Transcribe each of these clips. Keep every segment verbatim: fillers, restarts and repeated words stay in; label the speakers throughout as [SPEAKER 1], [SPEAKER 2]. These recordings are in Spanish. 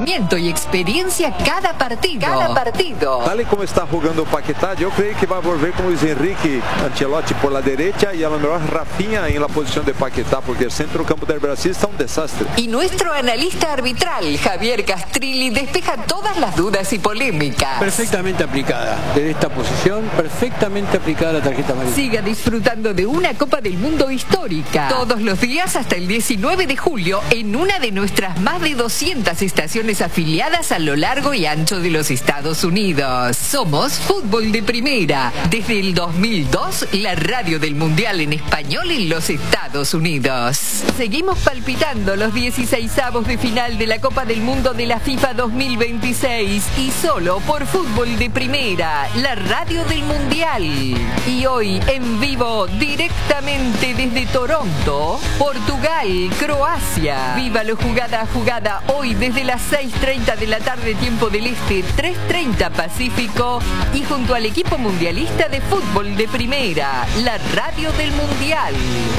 [SPEAKER 1] entrenamiento y experiencia cada partido. Cada partido.
[SPEAKER 2] Tal y como está jugando Paquetá, yo creo que va a volver con Luis Enrique Ancelotti por la derecha y a lo mejor Rafinha en la posición de Paquetá, porque el centro campo del Brasil está un desastre.
[SPEAKER 1] Y nuestro analista arbitral, Javier Castrilli, despeja todas las dudas y polémicas.
[SPEAKER 3] Perfectamente aplicada. Desde esta posición, perfectamente aplicada la tarjeta amarilla.
[SPEAKER 1] Siga disfrutando de una Copa del Mundo histórica. Todos los días hasta el diecinueve de julio en una de nuestras más de doscientas estaciones afiliadas a lo largo y ancho de los Estados Unidos. Somos Fútbol de Primera. Desde el dos mil dos, la radio del Mundial en español en los Estados Unidos. Seguimos palpitando los dieciseisavos de final de la Copa del Mundo de la FIFA dos mil veintiséis y solo por Fútbol de Primera, la radio del Mundial. Y hoy en vivo, directamente desde Toronto, Portugal, Croacia. Vívalo jugada a jugada hoy desde las seis treinta de la tarde, tiempo del Este, tres treinta Pacífico, y junto al equipo mundialista de Fútbol de Primera, la radio del Mundial.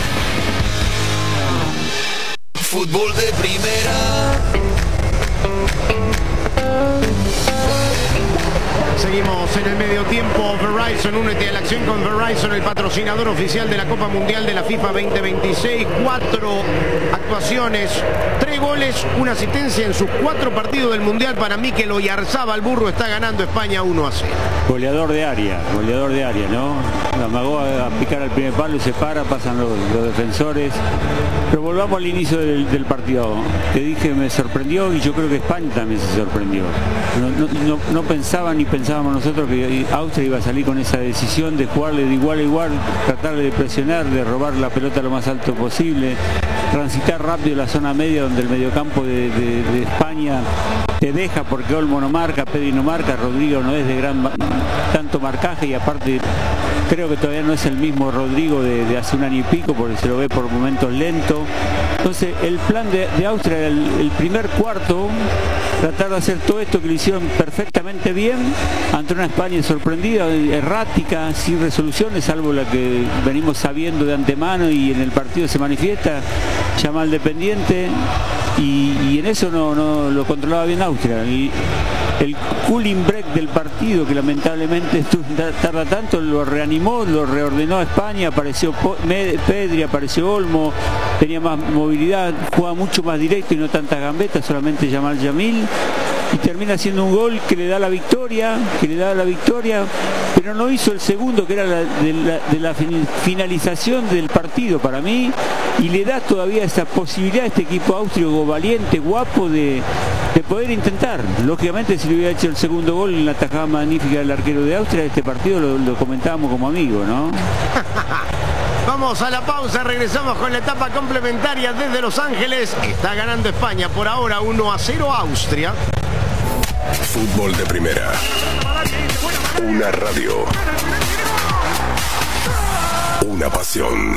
[SPEAKER 4] Fútbol de Primera.
[SPEAKER 5] Seguimos en el medio tiempo. Verizon, únete a la acción con Verizon, el patrocinador oficial de la Copa Mundial de la FIFA veinte veintiséis. Cuatro actuaciones, tres goles, una asistencia en sus cuatro partidos del Mundial para Mikel Oyarzabal. Burro está ganando España uno a cero.
[SPEAKER 6] Goleador de área, goleador de área, ¿no? Amagó a picar al primer palo y se para, pasan los, los defensores. Pero volvamos al inicio del, del partido. Te dije, me sorprendió, y yo creo que España también se sorprendió. No, no, no, no pensaba ni pensábamos nosotros que Austria iba a salir con esa decisión de jugarle de igual a igual, tratar de presionar, de robar la pelota lo más alto posible, transitar rápido la zona media donde el mediocampo de, de, de España te deja, porque Olmo no marca, Pedri no marca, Rodrigo no es de gran tanto marcaje, y aparte creo que todavía no es el mismo Rodrigo de, de hace un año y pico, porque se lo ve por momentos lento. Entonces el plan de, de Austria era el, el primer cuarto, tratar de hacer todo esto que lo hicieron perfectamente bien ante una España sorprendida, errática, sin resoluciones, salvo la que venimos sabiendo de antemano y en el partido se manifiesta, llama al dependiente, y, y en eso no, no lo controlaba bien Austria. Y el cooling break del partido, que lamentablemente tarda tanto, lo reanimó, lo reordenó a España, apareció Pedri, apareció Olmo, tenía más movilidad, jugaba mucho más directo y no tantas gambetas, solamente Yamal Yamil, y termina haciendo un gol que le da la victoria, que le da la victoria, pero no hizo el segundo, que era la, de, la, de la finalización del partido para mí, y le da todavía esa posibilidad a este equipo austríaco valiente, guapo, de, de poder intentar. Lógicamente, si le hubiera hecho el segundo gol en la tajada magnífica del arquero de Austria, este partido lo, lo comentábamos como amigo, ¿no?
[SPEAKER 5] Vamos a la pausa, regresamos con la etapa complementaria desde Los Ángeles. Está ganando España por ahora uno a cero a Austria.
[SPEAKER 4] Fútbol de Primera. Una radio. Una pasión.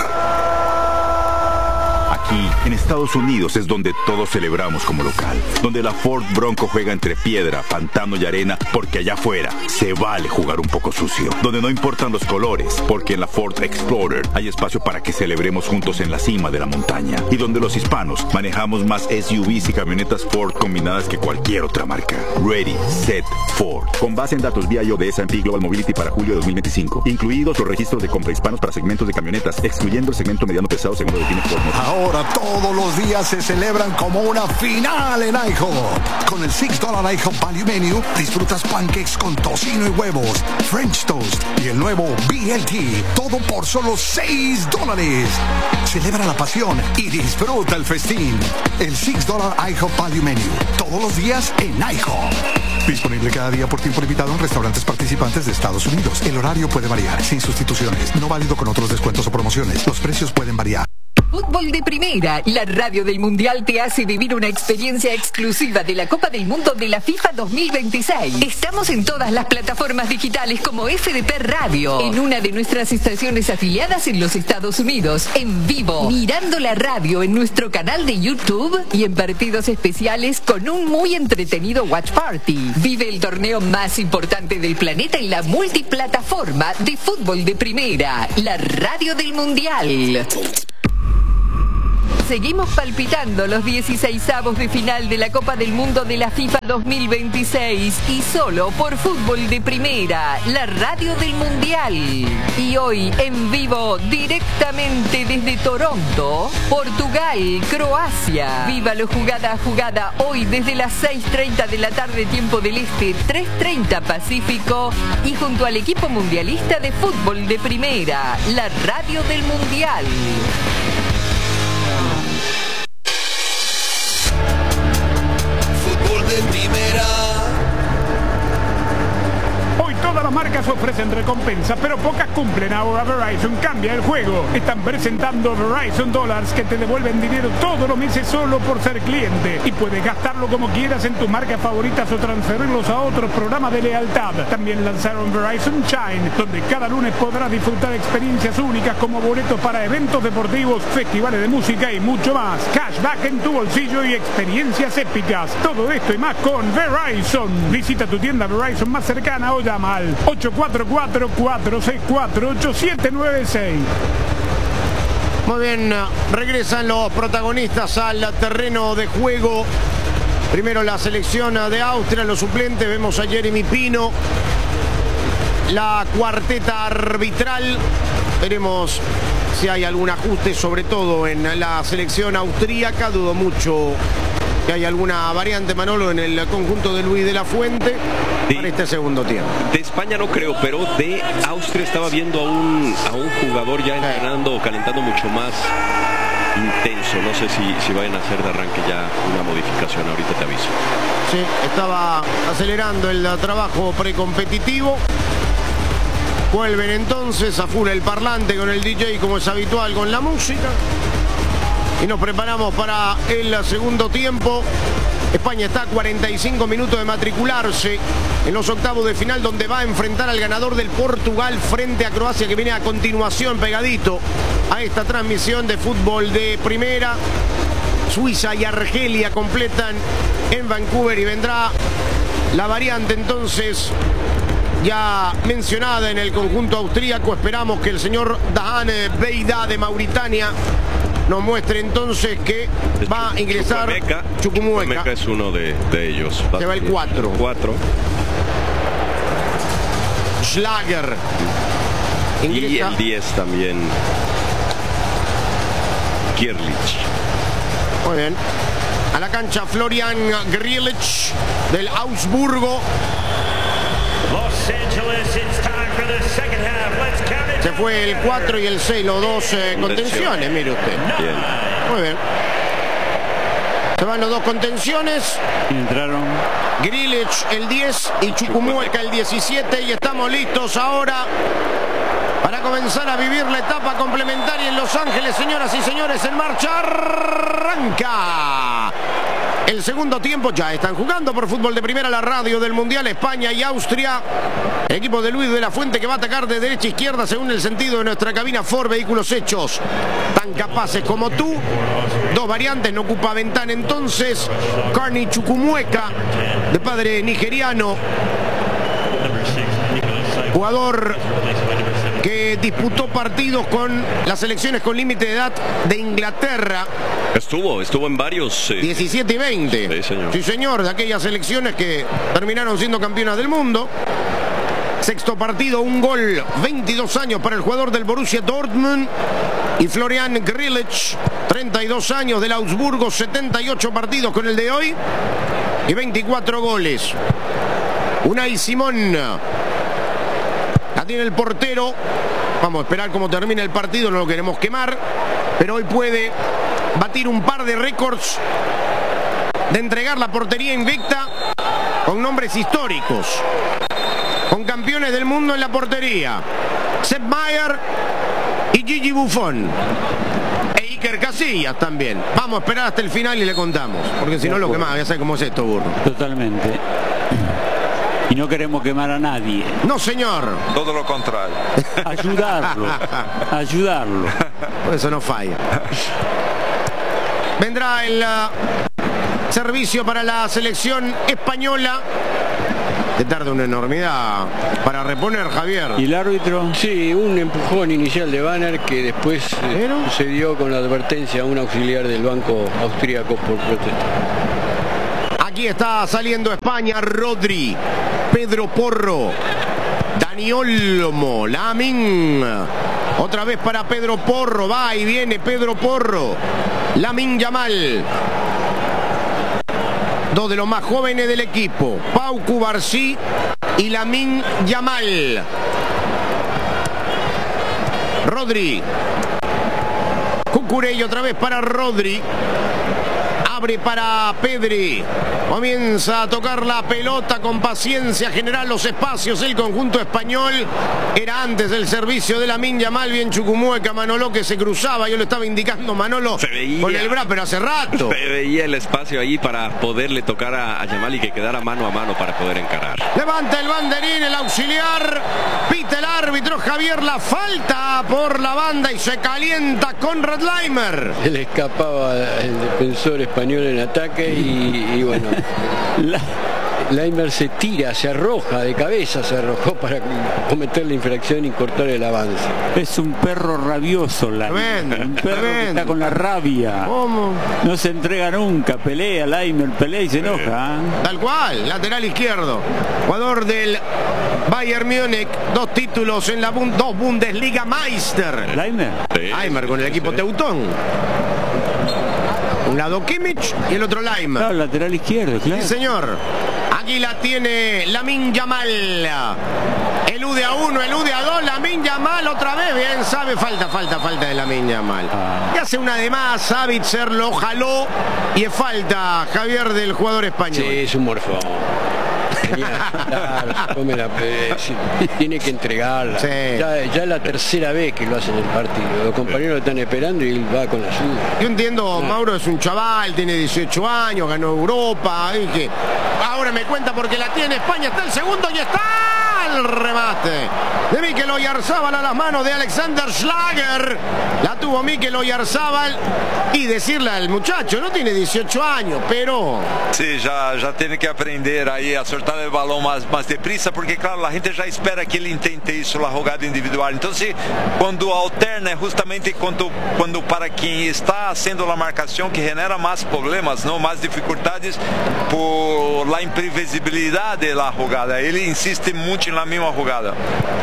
[SPEAKER 4] Aquí, en Estados Unidos, es donde todos celebramos como local. Donde la Ford Bronco juega entre piedra, pantano y arena, porque allá afuera se vale jugar un poco sucio. Donde no importan los colores, porque en la Ford Explorer hay espacio para que celebremos juntos en la cima de la montaña. Y donde los hispanos manejamos más S U Vs y camionetas Ford combinadas que cualquier otra marca. Ready, Set, Ford. Con base en datos vía I O de S and P Global Mobility para julio de dos mil veinticinco. Incluidos los registros de compra hispanos para segmentos de camionetas, excluyendo el segmento mediano pesado según lo define Ford.
[SPEAKER 7] Ahora todos los días se celebran como una final en IHOP. Con el six dollar IHOP Value Menu disfrutas pancakes con tocino y huevos, French toast y el nuevo B L T. Todo por solo seis dólares. Celebra la pasión y disfruta el festín. El six dollar IHOP Value Menu. Todos los días en IHOP. Disponible cada día por tiempo limitado en restaurantes participantes de Estados Unidos. El horario puede variar, sin sustituciones. No válido con otros descuentos o promociones. Los precios pueden variar.
[SPEAKER 1] Fútbol de Primera, la radio del Mundial te hace vivir una experiencia exclusiva de la Copa del Mundo de la FIFA dos mil veintiséis. Estamos en todas las plataformas digitales como F D P Radio, en una de nuestras estaciones afiliadas en los Estados Unidos, en vivo, mirando la radio en nuestro canal de YouTube y en partidos especiales con un muy entretenido Watch Party. Vive el torneo más importante del planeta en la multiplataforma de Fútbol de Primera, la radio del Mundial. seguimos palpitando los dieciseisavos de final de la Copa del Mundo de la FIFA dos mil veintiséis y solo por Fútbol de Primera, la radio del Mundial. Y hoy en vivo directamente desde Toronto, Portugal, Croacia. Vívalo jugada a jugada hoy desde las seis treinta de la tarde tiempo del Este, tres treinta Pacífico y junto al equipo mundialista de Fútbol de Primera, la radio del Mundial.
[SPEAKER 8] Fútbol de Primera.
[SPEAKER 9] Todas las marcas ofrecen recompensas, pero pocas cumplen. Ahora Verizon cambia el juego. Están presentando Verizon Dollars que te devuelven dinero todos los meses solo por ser cliente. Y puedes gastarlo como quieras en tus marcas favoritas o transferirlos a otros programas de lealtad. También lanzaron Verizon Shine, donde cada lunes podrás disfrutar experiencias únicas como boletos para eventos deportivos, festivales de música y mucho más. Cashback en tu bolsillo y experiencias épicas. Todo esto y más con Verizon. Visita tu tienda Verizon más cercana o llama al ocho cuatro cuatro, cuatro seis cuatro, ocho siete nueve seis.
[SPEAKER 5] Muy bien, regresan los protagonistas al terreno de juego. Primero la selección de Austria, los suplentes, vemos a Jeremy Pino. La cuarteta arbitral, veremos si hay algún ajuste, sobre todo en la selección austríaca. Dudo mucho que haya alguna variante, Manolo, en el conjunto de Luis de la Fuente de, para este segundo tiempo.
[SPEAKER 10] De España no creo, pero de Austria estaba viendo a un, a un jugador ya entrenando o calentando mucho más intenso. No sé si, si vayan a hacer de arranque ya una modificación, ahorita te aviso.
[SPEAKER 5] Sí, estaba acelerando el trabajo precompetitivo. Vuelven entonces a full el parlante con el D J como es habitual con la música. Y nos preparamos para el segundo tiempo. España está a cuarenta y cinco minutos de matricularse en los octavos de final, donde va a enfrentar al ganador del Portugal frente a Croacia, que viene a continuación pegadito a esta transmisión de Fútbol de Primera. Suiza y Argelia completan en Vancouver y vendrá la variante entonces ya mencionada en el conjunto austríaco. Esperamos que el señor Dahan Beida de Mauritania nos muestre entonces que va a ingresar
[SPEAKER 10] Chukwuemeka.
[SPEAKER 5] Chukwuemeka.
[SPEAKER 10] Chukwuemeka es uno de, de ellos.
[SPEAKER 5] Se va el cuatro.
[SPEAKER 10] cuatro.
[SPEAKER 5] Schlager. Ingresa.
[SPEAKER 10] Y el diez también. Grilić.
[SPEAKER 5] Muy bien. A la cancha Florian Grilić del Augsburgo.
[SPEAKER 11] Los Angeles, it's time for the second half. Let's count it.
[SPEAKER 5] Se fue el cuatro y el seis, los dos eh, contenciones, mire usted.
[SPEAKER 10] Bien.
[SPEAKER 5] Muy bien. Se van los dos contenciones.
[SPEAKER 6] Entraron
[SPEAKER 5] Grilić el diez y Chukwuemeka el diecisiete. Y estamos listos ahora para comenzar a vivir la etapa complementaria en Los Ángeles. Señoras y señores, en marcha arranca el segundo tiempo. Ya están jugando por Fútbol de Primera, la radio del Mundial, España y Austria. Equipo de Luis de la Fuente que va a atacar de derecha a izquierda según el sentido de nuestra cabina Ford Vehículos Hechos. Tan capaces como tú. Dos variantes, no ocupa ventana entonces. Carney Chukwuemeka, de padre nigeriano. Jugador que disputó partidos con las selecciones con límite de edad de Inglaterra.
[SPEAKER 10] Estuvo, estuvo en varios. Eh,
[SPEAKER 5] diecisiete y veinte.
[SPEAKER 10] Sí, señor.
[SPEAKER 5] Sí, señor, de aquellas selecciones que terminaron siendo campeonas del mundo. Sexto partido, un gol, veintidós años para el jugador del Borussia Dortmund. Y Florian Grilić, treinta y dos años del Augsburgo, setenta y ocho partidos con el de hoy y veinticuatro goles. Unai Simón la tiene el portero. Vamos a esperar cómo termina el partido, no lo queremos quemar, pero hoy puede batir un par de récords de entregar la portería invicta con nombres históricos, con campeones del mundo en la portería, Sepp Maier y Gigi Buffon, e Iker Casillas también. Vamos a esperar hasta el final y le contamos, porque si no lo quemamos, ya sabes cómo es esto, burro.
[SPEAKER 6] totalmente. Y no queremos quemar a nadie.
[SPEAKER 5] No, señor.
[SPEAKER 2] Todo lo contrario.
[SPEAKER 6] Ayudarlo. Ayudarlo.
[SPEAKER 5] Por eso no falla. Vendrá el uh, servicio para la selección española. te tarda una enormidad para reponer, Javier.
[SPEAKER 3] ¿Y el árbitro?
[SPEAKER 8] Sí, un empujón inicial de Banner que después eh, se dio con la advertencia a un auxiliar del banco austríaco por protesta.
[SPEAKER 5] Aquí está saliendo España, Rodri, Pedro Porro, Dani Olmo, Lamine. Otra vez para Pedro Porro, va y viene Pedro Porro, Lamine Yamal. Dos de los más jóvenes del equipo, Pau Cubarsí y Lamine Yamal. Rodri. Cucurella otra vez para Rodri. Abre para Pedri. Comienza a tocar la pelota con paciencia, generar los espacios el conjunto español. Era antes del servicio de Lamine Yamal, bien Chucumueca, Manolo que se cruzaba, yo lo estaba indicando Manolo veía, con el bra, pero hace rato.
[SPEAKER 10] Se veía el espacio ahí para poderle tocar a, a Yamal y que quedara mano a mano para poder encarar.
[SPEAKER 5] Levanta el banderín, el auxiliar, pita el árbitro Javier, la falta por la banda y se calienta Konrad Laimer.
[SPEAKER 8] Se le escapaba el defensor español en ataque y, y bueno, la, Laimer se tira, se arroja de cabeza, se arrojó para cometer la infracción y cortar el avance.
[SPEAKER 6] Es un perro rabioso, Laimer. Un perro que está con la rabia.
[SPEAKER 5] ¿Cómo?
[SPEAKER 6] No se entrega nunca, pelea Laimer, pelea y se enoja. ¿eh?
[SPEAKER 5] Tal cual, lateral izquierdo, jugador del Bayern Múnich, dos títulos en la Bund dos Bundesliga Meister.
[SPEAKER 6] Laimer.
[SPEAKER 5] Sí, Laimer con el equipo sí. Teutón. Un lado Kimmich y el otro Laimer.
[SPEAKER 6] Claro, lateral izquierdo, claro.
[SPEAKER 5] Sí, señor. Aquí la tiene Lamine Yamal. Elude a uno, elude a dos. Lamine Yamal otra vez. Bien, sabe. Falta, falta, falta de Lamine Yamal. Ah. Y hace una de más. Savitzer lo jaló. Y es falta, Javier, del jugador español.
[SPEAKER 8] Sí, es un morfón. Claro, tiene que entregarla.
[SPEAKER 5] Sí.
[SPEAKER 8] Ya, ya es la tercera vez que lo hacen en el partido. Los compañeros lo están esperando y él va con la ayuda.
[SPEAKER 5] Yo entiendo, no. Mauro es un chaval, tiene dieciocho años, ganó Europa. Y que ahora me cuenta porque la tiene España. Está el segundo y está el remate de Mikel Oyarzabal a las manos de Alexander Schlager. La tuvo Mikel Oyarzabal. Y decirle al muchacho, no tiene dieciocho años, pero...
[SPEAKER 2] Sí, ya, ya tiene que aprender ahí a soltar el balón más, más deprisa, porque claro, la gente ya espera que él intente eso, la jugada individual. Entonces, cuando alterna, justamente cuando, cuando para quien está haciendo la marcación que genera más problemas, ¿no? Más dificultades por la imprevisibilidad de la jugada. Él insiste mucho en la misma jugada.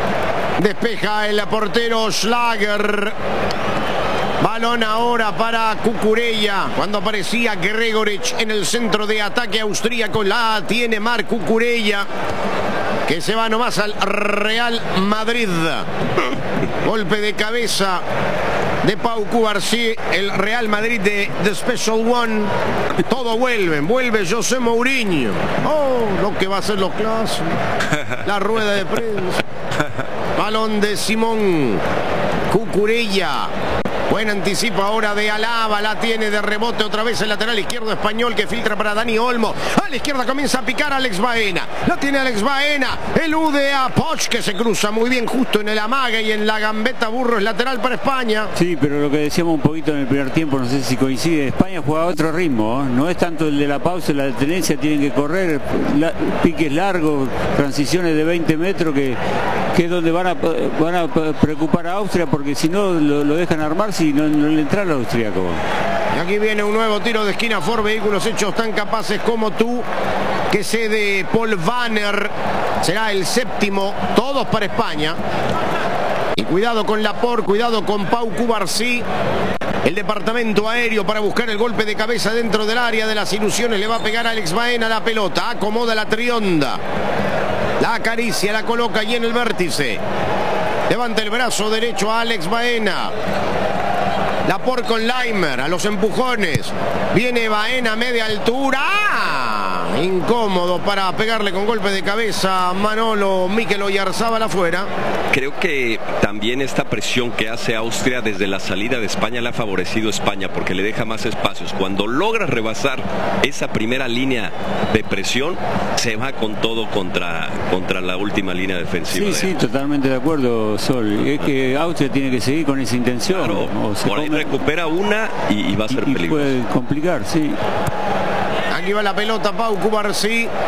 [SPEAKER 5] Despeja el portero Schlager. Balón ahora para Cucurella. Cuando aparecía Gregorich en el centro de ataque austríaco, la tiene Marc Cucurella, que se va nomás al Real Madrid. Golpe de cabeza de Pau Cubarsí, el Real Madrid de The Special One. Todo vuelve, vuelve José Mourinho. Oh, lo que va a ser los clásicos. La rueda de prensa. Balón de Simón. Cucurella. Buen anticipo ahora de Alaba, la tiene de rebote otra vez el lateral izquierdo español que filtra para Dani Olmo. A la izquierda comienza a picar Alex Baena. La tiene Alex Baena, elude a Poch que se cruza muy bien justo en el amague y en la gambeta. Burro es lateral para España.
[SPEAKER 6] Sí, pero lo que decíamos un poquito en el primer tiempo, no sé si coincide, España juega a otro ritmo, ¿eh? No es tanto el de la pausa y la tenencia, tienen que correr, la, piques largos, transiciones de veinte metros que, que es donde van a, van a preocupar a Austria, porque si no lo, lo dejan armar si no, no le entra al austríaco.
[SPEAKER 5] Y aquí viene un nuevo tiro de esquina. Ford Vehículos hechos tan capaces como tú, que cede Paul Vanner. Será el séptimo, todos para España. Y cuidado con Laporte, cuidado con Pau Cubarsí. El departamento aéreo para buscar el golpe de cabeza dentro del área de las ilusiones. Le va a pegar a Alex Baena la pelota. Acomoda la trionda. La acaricia, la coloca allí en el vértice. Levanta el brazo derecho a Alex Baena. Laporte con Laimer a los empujones. Viene Baena a media altura. ¡Ah! Incómodo para pegarle con golpe de cabeza a Manolo Mikel Oyarzabal afuera.
[SPEAKER 10] Creo que también esta presión que hace Austria desde la salida de España le ha favorecido a España porque le deja más espacios. Cuando logra rebasar esa primera línea de presión, se va con todo contra, contra la última línea defensiva.
[SPEAKER 6] Sí, de sí, totalmente de acuerdo, Sol. Es que Austria tiene que seguir con esa intención.
[SPEAKER 10] Claro, o se por ahí come... recupera una y, y va a ser
[SPEAKER 6] y,
[SPEAKER 10] peligroso.
[SPEAKER 6] Y puede complicar, sí.
[SPEAKER 5] Aquí va la pelota, Pau Cubarsí.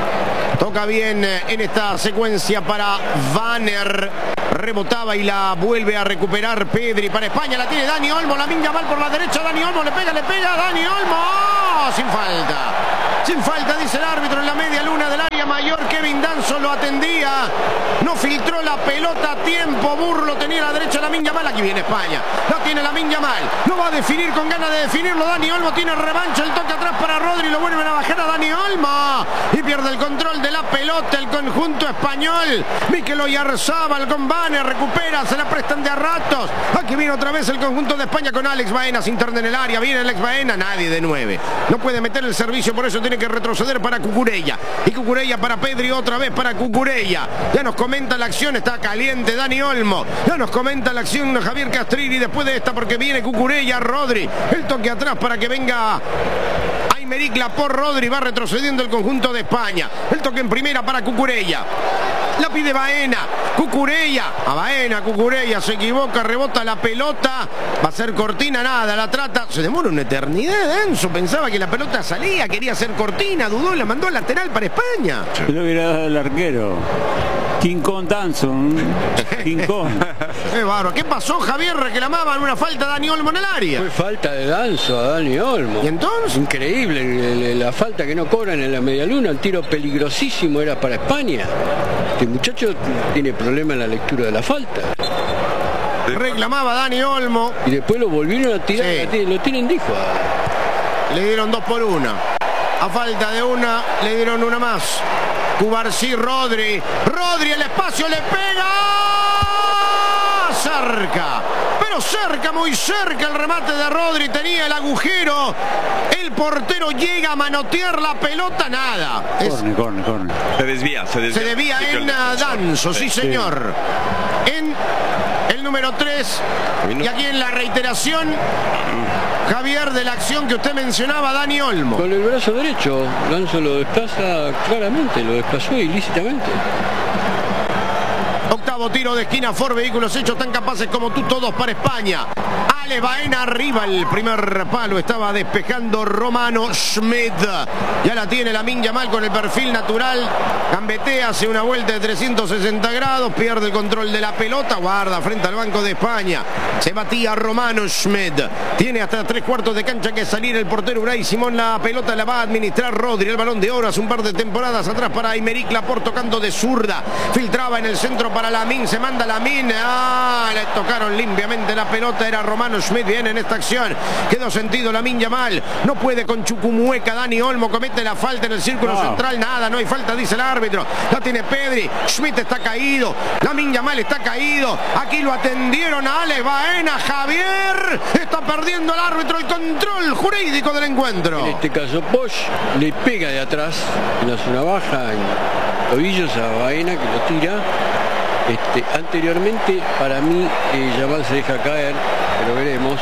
[SPEAKER 5] Toca bien en esta secuencia para Vanner. Rebotaba y la vuelve a recuperar Pedri para España. La tiene Dani Olmo. Lamine Yamal por la derecha. Dani Olmo le pega, le pega. Dani Olmo. ¡Oh! Sin falta. Sin falta, dice el árbitro en la media luna del área mayor. Kevin Danso lo atendía. No filtró la pelota a tiempo. Burlo tenía a la derecha Lamine Yamal. Aquí viene España. Lo tiene Lamine Yamal. Lo va a definir con ganas de definirlo. Dani Olmo tiene revancha. El toque atrás para Rodri. Lo vuelven a bajar a Dani Olmo. Y pierde el control de la pelota el conjunto español. Mikel Oyarzábal con Vanner. Recupera. Se la prestan de a ratos. Aquí viene otra vez el conjunto de España con Alex Baena. Se interna en el área. Viene Alex Baena. Nadie de nueve. No puede meter el servicio. Por eso tiene que retroceder para Cucurella. Y Cucurella para Pedri. Otra vez para Cucurella. Ya nos comenta la acción. Está caliente Dani Olmo. Ya nos comenta la acción Javier Castrilli. Después de esta porque viene Cucurella. Rodri. El toque atrás para que venga Aymeric Laporte. Rodri va retrocediendo el conjunto de España. El toque en primera para Cucurella. La pide Baena. Cucurella. A Baena. Cucurella se equivoca. Rebota la pelota. Va a ser cortina. Nada. La trata. Se demora una eternidad. Enzo pensaba que la pelota salía. Quería hacer cortina. Dudó. La mandó al lateral para España.
[SPEAKER 6] Se lo hubiera dado el arquero. King Kong Danson. King Kong.
[SPEAKER 5] Qué bárbaro. ¿Qué pasó, Javier? Reclamaban una falta a Dani Olmo en el área.
[SPEAKER 8] Fue falta de Danso a Dani Olmo.
[SPEAKER 5] ¿Y entonces?
[SPEAKER 8] Increíble. La falta que no cobran en la medialuna. El tiro peligrosísimo era para España. Este muchacho tiene problema en la lectura de la falta.
[SPEAKER 5] Reclamaba Dani Olmo.
[SPEAKER 8] Y después lo volvieron a tirar. Sí. Lo tienen dijo.
[SPEAKER 5] Le dieron dos por una. A falta de una, le dieron una más. Cubarsí, Rodri. Rodri, el espacio le pega. Cerca. Pero cerca, muy cerca el remate de Rodri. Tenía el agujero. El portero llega a manotear la pelota. Nada.
[SPEAKER 10] Es... Corne, corne, corne. Se desvía, se desvía.
[SPEAKER 5] Se desvía en Danso, sí, sí señor. Sí. En el número tres. Y aquí en la reiteración, Javier, de la acción que usted mencionaba, Dani Olmo.
[SPEAKER 8] Con el brazo derecho, Danso lo desplaza claramente, lo desplazó ilícitamente.
[SPEAKER 5] Octavo tiro de esquina, Ford Vehículos Hechos tan capaces como tú, todos para España. Ale Baena arriba, el primer palo estaba despejando Romano Schmidt. Ya la tiene Lamine Yamal con el perfil natural. Gambetea, hace una vuelta de trescientos sesenta grados, pierde el control de la pelota, guarda frente al Banco de España. Se batía Romano Schmidt. Tiene hasta tres cuartos de cancha que salir el portero Unai Simón. La pelota la va a administrar Rodri, el Balón de Oro hace un par de temporadas atrás para Aymeric Laporte tocando de zurda. Filtraba en el centro para Lamine, se manda Lamine. Ah, le tocaron limpiamente la pelota, era Romano Schmidt. Bien en esta acción, quedó sentido Lamine Yamal, no puede con Chucumueca. Dani Olmo comete la falta en el círculo no. central, nada, no hay falta, dice el árbitro. La tiene Pedri, Schmidt está caído, Lamine Yamal está caído. Aquí lo atendieron a Alex Baena. Javier, está perdiendo el árbitro el control jurídico del encuentro.
[SPEAKER 8] En este caso Bosch le pega de atrás en la zona baja, en tobillos a Baena, que lo tira. Este, anteriormente, para mí, eh, Yamal se deja caer, pero veremos.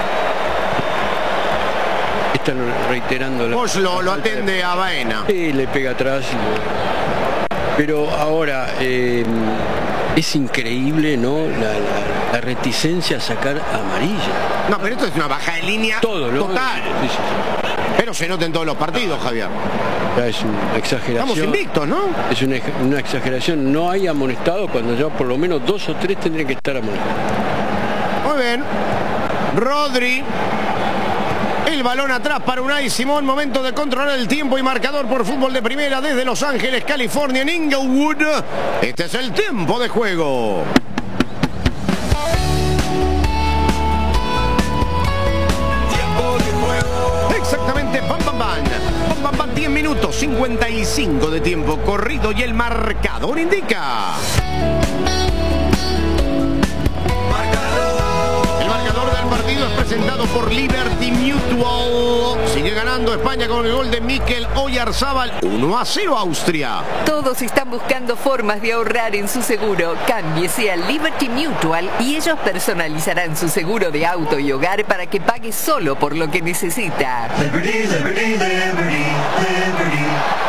[SPEAKER 8] Están reiterando la...
[SPEAKER 5] Bosch lo, lo atende a Baena.
[SPEAKER 8] Sí, le pega atrás. Y lo... Pero ahora, eh, es increíble, ¿no? La, la, la reticencia a sacar amarilla.
[SPEAKER 5] No, pero esto es una baja de línea
[SPEAKER 8] Todo, ¿no?
[SPEAKER 5] total.
[SPEAKER 8] Sí, sí, sí.
[SPEAKER 5] Pero se nota en todos los partidos, Javier.
[SPEAKER 8] Ya es una exageración.
[SPEAKER 5] Estamos invictos, ¿no?
[SPEAKER 8] Es una, una exageración. No hay amonestado cuando ya por lo menos dos o tres tendrían que estar amonestados.
[SPEAKER 5] Muy bien. Rodri. El balón atrás para Unai Simón. Momento de controlar el tiempo y marcador por Fútbol de Primera desde Los Ángeles, California, en Inglewood. Este es el tiempo de juego. Exactamente, bam, bam, bam. Bam, bam, bam, diez minutos, cincuenta y cinco de tiempo corrido y el marcador indica. El marcador del partido es presentado por Liberty Mutual. Sigue ganando España con el gol de Mikel Oyarzábal. uno a cero Austria.
[SPEAKER 1] Todos están buscando formas de ahorrar en su seguro. Cámbiese a Liberty Mutual y ellos personalizarán su seguro de auto y hogar para que pague solo por lo que necesita.
[SPEAKER 12] Liberty, Liberty, Liberty, Liberty.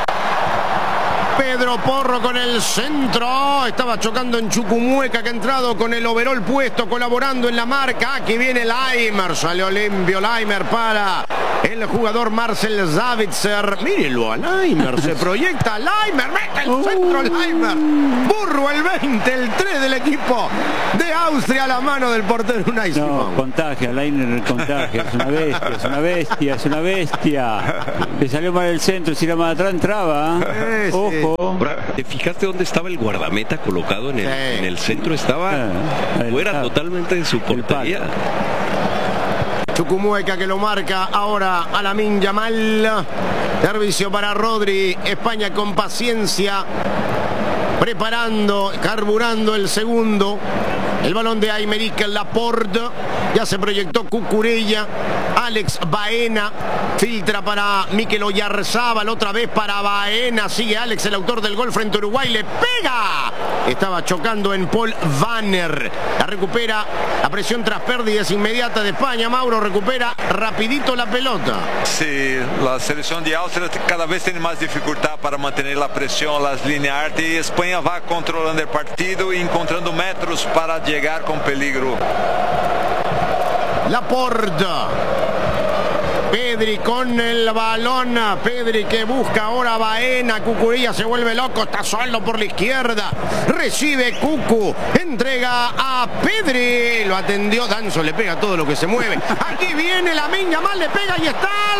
[SPEAKER 5] Pedro Porro con el centro. Estaba chocando en Chucumueca, que ha entrado con el overol puesto, colaborando en la marca. Aquí viene Laimer. Salió limpio Laimer para el jugador Marcel Savitzer. Mírenlo a Laimer, se proyecta Laimer, mete el centro Laimer. Burro el veinte, el tres del equipo de Austria a la mano del portero Unai Simón.
[SPEAKER 6] No, contagia, Laimer contagia, es una bestia, es una bestia, es una bestia. Le salió mal el centro, si era más atrás entraba. ¿eh?
[SPEAKER 5] Sí, sí.
[SPEAKER 6] Ojo.
[SPEAKER 10] ¿Te fijaste dónde estaba el guardameta colocado en el,
[SPEAKER 5] Sí.
[SPEAKER 10] en el centro? Estaba
[SPEAKER 6] Ah,
[SPEAKER 10] fuera
[SPEAKER 6] ah,
[SPEAKER 10] totalmente de su portería.
[SPEAKER 5] Chucumueca que lo marca ahora a Lamine Yamal. Servicio para Rodri. España con paciencia. Preparando, carburando el segundo. El balón de Aymeric Laporte. Ya se proyectó Cucurella. Alex Baena. Filtra para Mikel Oyarzábal. Otra vez para Baena. Sigue Alex, el autor del gol frente a Uruguay. Le pega. Estaba chocando en Paul Vanner. La recupera. La presión tras pérdidas inmediatas de España. Mauro recupera rapidito la pelota.
[SPEAKER 2] Sí, la selección de Austria cada vez tiene más dificultad para mantener la presión, las líneas altas, y España va controlando el partido y encontrando metros para llegar con peligro.
[SPEAKER 5] Laporte. Pedri con el balón. Pedri que busca ahora a Baena. Cucurella se vuelve loco. Está solo por la izquierda. Recibe Cucu. Entrega a Pedri. Lo atendió. Danzo le pega todo lo que se mueve. Aquí viene Lamine Yamal. Le pega y está el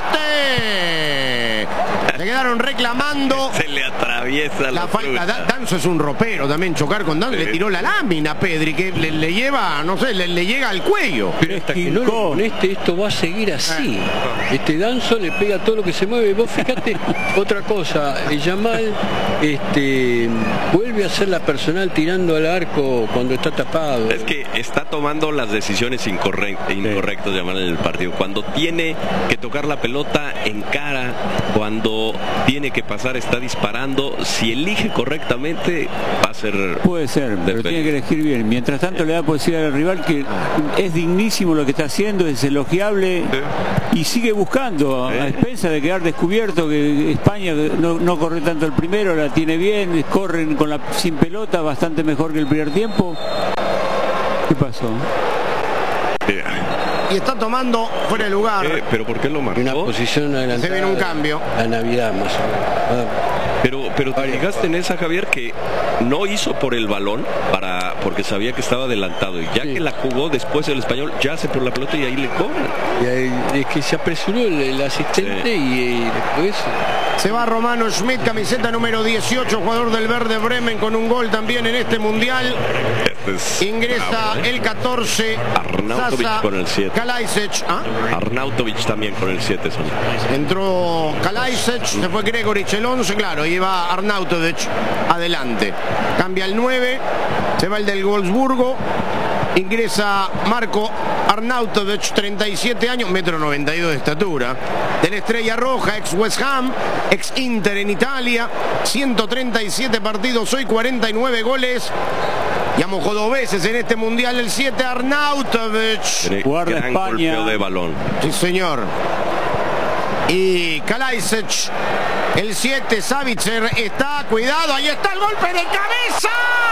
[SPEAKER 5] rebote. Se quedaron reclamando.
[SPEAKER 10] Se le atraviesa la,
[SPEAKER 5] la falta. Da, Danzo es un ropero también. Chocar con Danzo. Sí. Le tiró la lámina a Pedri. Que le, le lleva, no sé, le, le llega al cuello.
[SPEAKER 8] Pero hasta que no lo conecte, esto va a seguir así. Este Danzo le pega todo lo que se mueve. Vos fíjate, otra cosa, Yamal este, vuelve a ser la personal tirando al arco cuando está tapado.
[SPEAKER 10] Es que está tomando las decisiones incorrectas, incorrectas Yamal en el partido. Cuando tiene que tocar la pelota, encara. Cuando tiene que pasar, está disparando. Si elige correctamente, va a ser...
[SPEAKER 6] Puede ser, pero tiene que elegir bien. Mientras tanto le da posibilidad al rival, que es dignísimo lo que está haciendo, es elogiable. Sí. Y sigue buscando, ¿Eh? a expensa de quedar descubierto que España no, no corre tanto el primero, la tiene bien, corren con la sin pelota bastante mejor que el primer tiempo. ¿Qué pasó?
[SPEAKER 10] Yeah.
[SPEAKER 5] Y está tomando fuera de lugar.
[SPEAKER 10] Eh, ¿Pero por qué lo marcó?
[SPEAKER 8] Una posición adelantada.
[SPEAKER 5] Se viene un cambio.
[SPEAKER 8] La Navidad más o menos.
[SPEAKER 10] Pero, pero te fijaste en esa, Javier, que no hizo por el balón para porque sabía que estaba adelantado, y ya sí. que la jugó después el español, ya hace por la pelota y ahí le cobran.
[SPEAKER 8] Y ahí, es que se apresuró el, el asistente sí. y, y después...
[SPEAKER 5] Se va Romano Schmidt, camiseta número dieciocho, jugador del Werder Bremen, con un gol también en este mundial. Este es Ingresa bravo, ¿eh? el catorce.
[SPEAKER 10] Arnautovic Sasa, con el siete.
[SPEAKER 5] Kalajdzic. ¿Ah?
[SPEAKER 10] Arnautovic también con el siete. Son.
[SPEAKER 5] Entró Kalajdzic, se fue Gregoric el once, claro, y va Arnautovic adelante. Cambia el nueve, se va el del Wolfsburgo. Ingresa Marco Arnautovic, treinta y siete años, metro noventa y dos de estatura. De la Estrella Roja, ex West Ham, ex Inter en Italia. ciento treinta y siete partidos, hoy cuarenta y nueve goles. Ya mojó dos veces en este mundial el siete, Arnautovic.
[SPEAKER 6] Guarda
[SPEAKER 10] Gran
[SPEAKER 6] España.
[SPEAKER 10] golpeo de balón.
[SPEAKER 5] Sí, señor. Y Kalajdzic, el siete, Savitzer está, cuidado, ahí está el golpe de cabeza.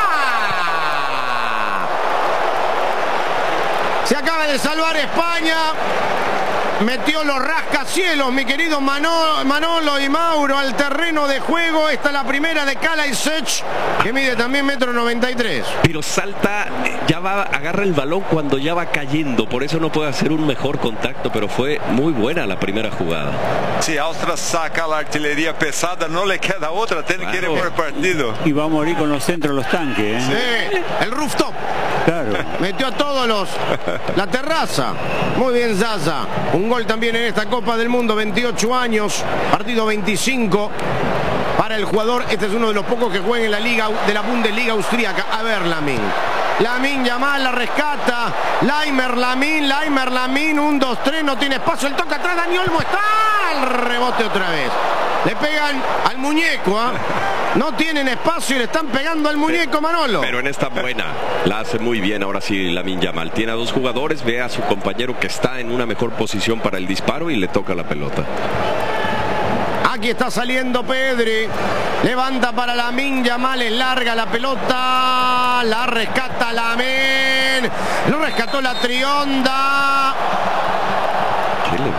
[SPEAKER 5] Se acaba de salvar España. Metió los rascacielos, mi querido Manolo, Manolo y Mauro, al terreno de juego. Esta es la primera de Kalajdzic, que mide también metro noventa y tres.
[SPEAKER 10] Pero salta, ya va, agarra el balón cuando ya va cayendo. Por eso no puede hacer un mejor contacto, pero fue muy buena la primera jugada.
[SPEAKER 2] Si Austria saca la artillería pesada, no le queda otra, tiene claro. que ir por el partido.
[SPEAKER 6] Y va a morir con los centros los tanques. ¿eh?
[SPEAKER 5] Sí, el rooftop.
[SPEAKER 6] Claro.
[SPEAKER 5] Metió a todos los... La terraza. Muy bien, Zaza. Un gol también en esta Copa del Mundo, veintiocho años, partido veinticinco para el jugador. Este es uno de los pocos que juegan en la liga de la Bundesliga austríaca. A ver, Lamine. Lamine Yamal la rescata. Laimer Lamine, Laimer Lamine, un, dos, tres, no tiene espacio. El toque atrás, Dani Olmo está. El rebote otra vez. Le pegan al muñeco, ¿ah? ¿eh? No tienen espacio y le están pegando al muñeco, Manolo.
[SPEAKER 10] Pero en esta buena, la hace muy bien ahora sí Lamine Yamal. Tiene a dos jugadores, ve a su compañero que está en una mejor posición para el disparo y le toca la pelota.
[SPEAKER 5] Aquí está saliendo Pedri. Levanta para Lamine Yamal, es larga la pelota. La rescata Lamine. Lo rescató la Trionda.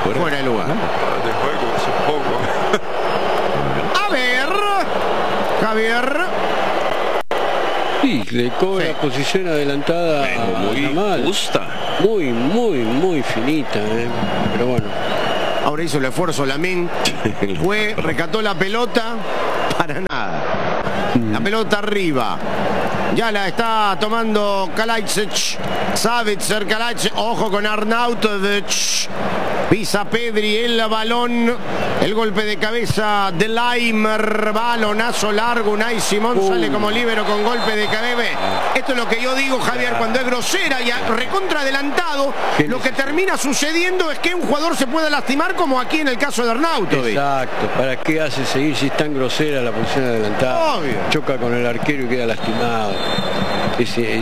[SPEAKER 10] fuera,
[SPEAKER 5] fuera de lugar.
[SPEAKER 2] De juego, supongo.
[SPEAKER 5] A ver, Javier.
[SPEAKER 8] Sí, le cobra posición adelantada
[SPEAKER 10] Pero muy
[SPEAKER 8] a Yamal.
[SPEAKER 10] justa.
[SPEAKER 8] Muy, muy, muy finita, ¿eh? Pero bueno.
[SPEAKER 5] Ahora hizo el esfuerzo Lamine. Fue, recató la pelota. Para nada. La pelota arriba. Ya la está tomando Kalajdzic. Savitzer, Kalajdzic. Ojo con Arnautovic. Pisa Pedri el balón. El golpe de cabeza de Laimer. Balonazo largo. Unai Simón uh. sale como líbero con golpe de cabeza. Esto es lo que yo digo, Javier, cuando es grosera y recontra adelantado, lo que termina sucediendo es que un jugador se puede lastimar, como aquí en el caso de Arnautovic.
[SPEAKER 8] Exacto. ¿Para qué hace seguir si es tan grosera la posición adelantada?
[SPEAKER 5] Obvio.
[SPEAKER 8] Choca con el arquero y queda lastimado. Es, es,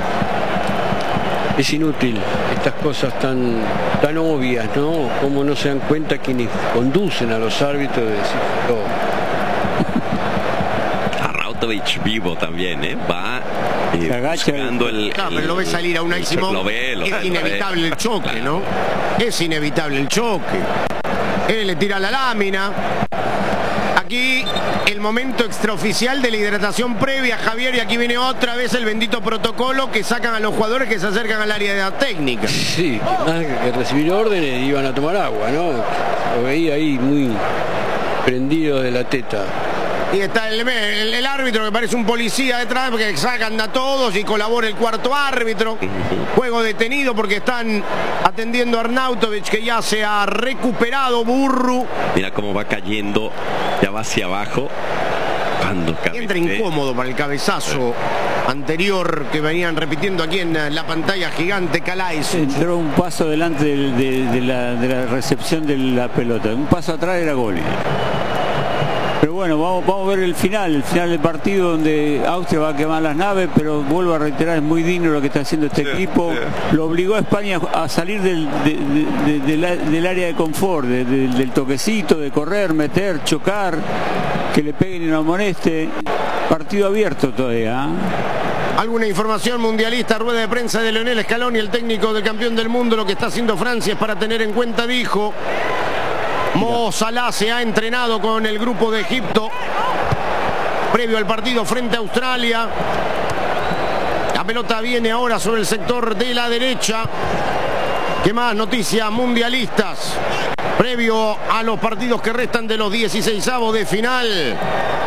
[SPEAKER 8] es inútil estas cosas tan, tan obvias, ¿no? Como no se dan cuenta quienes conducen a los árbitros de decir todo.
[SPEAKER 10] Arnautovic vivo también, ¿eh? Va eh, buscando el,
[SPEAKER 5] claro, pero lo ve salir a Unai Simón.
[SPEAKER 10] Lo ve, lo
[SPEAKER 5] es
[SPEAKER 10] ve,
[SPEAKER 5] inevitable
[SPEAKER 10] lo ve.
[SPEAKER 5] el choque,
[SPEAKER 10] Claro.
[SPEAKER 5] ¿no? Es inevitable el choque. Él le tira la lámina. Aquí el momento extraoficial de la hidratación previa, Javier, y aquí viene otra vez el bendito protocolo que sacan a los jugadores que se acercan al área de la técnica.
[SPEAKER 8] Sí, más que recibir órdenes iban a tomar agua, ¿no? Lo veía ahí muy prendido de la teta.
[SPEAKER 5] Y está el, el, el árbitro que parece un policía detrás porque sacan a todos y colabora el cuarto árbitro. Juego detenido porque están atendiendo a Arnautovic, que ya se ha recuperado. Burru.
[SPEAKER 10] Mira cómo va cayendo, ya va hacia abajo. Cuando
[SPEAKER 5] entra incómodo para el cabezazo anterior que venían repitiendo aquí en la pantalla gigante. Calais
[SPEAKER 6] entró un paso delante de, de, de, la, de la recepción de la pelota, un paso atrás era gol. Pero bueno, vamos, vamos a ver el final, el final del partido, donde Austria va a quemar las naves, pero vuelvo a reiterar, es muy digno lo que está haciendo este sí, equipo. Sí. Lo obligó a España a salir del, de, de, de, de la, del área de confort, de, de, del toquecito, de correr, meter, chocar, que le peguen y no amoneste. Partido abierto todavía. ¿eh?
[SPEAKER 5] Alguna información mundialista, rueda de prensa de Lionel Scaloni, el técnico del campeón del mundo. Lo que está haciendo Francia es para tener en cuenta, dijo. Mo Salah se ha entrenado con el grupo de Egipto previo al partido frente a Australia. La pelota viene ahora sobre el sector de la derecha. ¿Qué más noticias mundialistas previo a los partidos que restan de los dieciseisavos de final?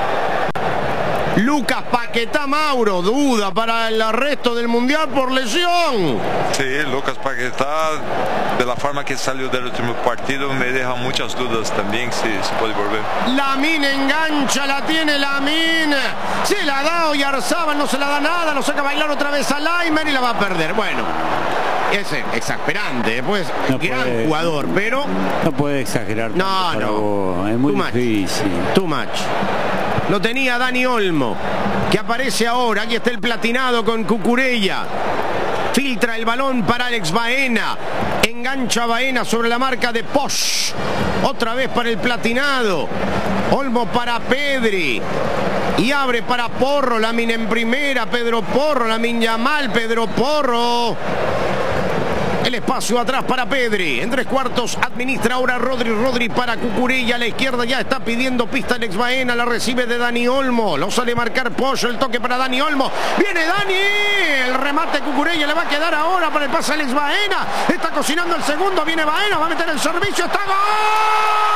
[SPEAKER 5] Lucas Paquetá, Mauro, duda para el resto del mundial por lesión.
[SPEAKER 2] Sí, Lucas Paquetá, de la forma que salió del último partido, me deja muchas dudas también si se puede volver.
[SPEAKER 5] Lamine engancha, la tiene Lamine. Se la da Oyarzabal, no se la da nada, lo saca a bailar otra vez a Laimer y la va a perder. Bueno, es exasperante, pues no gran puede, jugador, pero
[SPEAKER 6] no puede exagerar.
[SPEAKER 5] No, no,
[SPEAKER 6] es muy
[SPEAKER 5] too
[SPEAKER 6] difícil.
[SPEAKER 5] Much. Too much. Lo tenía Dani Olmo, que aparece ahora. Aquí está el platinado con Cucurella. Filtra el balón para Alex Baena. Engancha Baena sobre la marca de Posch. Otra vez para el platinado. Olmo para Pedri. Y abre para Porro. Lamine en primera. Pedro Porro. Lamine Yamal. Pedro Porro. El espacio atrás para Pedri. En tres cuartos administra ahora Rodri. Rodri para Cucurella. A la izquierda ya está pidiendo pista Alex Baena. La recibe de Dani Olmo. Lo sale marcar Pollo. El toque para Dani Olmo. Viene Dani. El remate Cucurella le va a quedar ahora para el pase Alex Baena. Está cocinando el segundo. Viene Baena. Va a meter el servicio. ¡Está gol!